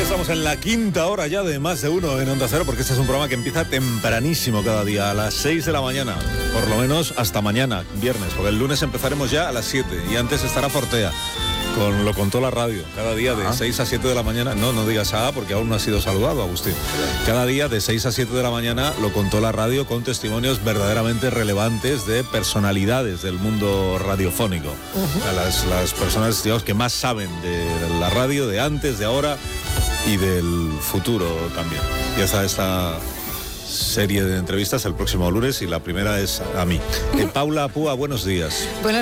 Estamos en la quinta hora ya de Más de Uno en Onda Cero, porque este es un programa que empieza tempranísimo cada día, a las 6 de la mañana, por lo menos hasta mañana, viernes, porque el lunes empezaremos ya a las 7 y antes estará Fortea. Lo contó la radio, cada día de 6 a 7 de la mañana, no digas porque aún no ha sido saludado, Agustín. Cada día de 6 a 7 de la mañana lo contó la radio con testimonios verdaderamente relevantes de personalidades del mundo radiofónico. Las personas, digamos, que más saben de la radio, de antes, de ahora y del futuro también. Y esta serie de entrevistas el próximo lunes y la primera es a mí. Paula Púa, buenos días. Buenos